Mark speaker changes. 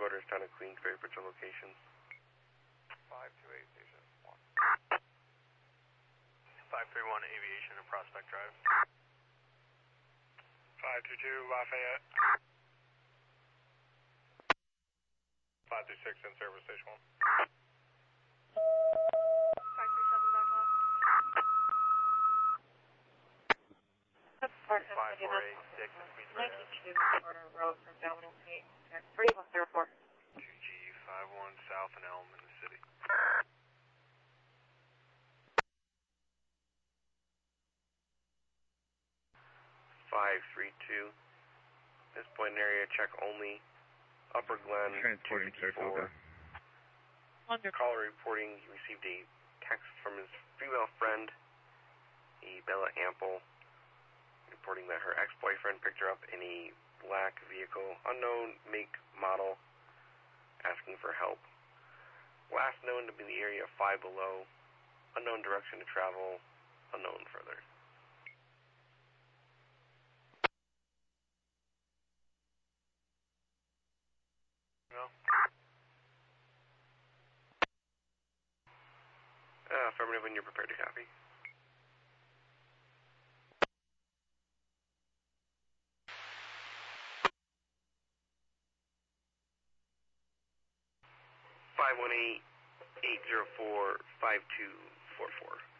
Speaker 1: quarters down to Queensbury for 2 locations.
Speaker 2: 528 Station 1. 531 Aviation and Prospect Drive.
Speaker 3: 522 Lafayette. 526 in service station 1.
Speaker 4: 537 back lot.
Speaker 2: 5486 in Queensbury.
Speaker 4: 92 Corner Road from Domino Pete. 3104.
Speaker 2: 2G51 South and Elm in the city.
Speaker 1: This point area check only. Upper Glen,
Speaker 5: Transporting
Speaker 1: 254. Caller reporting he received a text from his female friend, a Bella Ample, reporting that her ex-boyfriend picked her up in a black vehicle, unknown make, model, asking for help. Last known to be in the area 5 below, unknown direction to travel, unknown further.
Speaker 2: No.
Speaker 1: Affirmative when you're prepared to copy. (518-804-5244)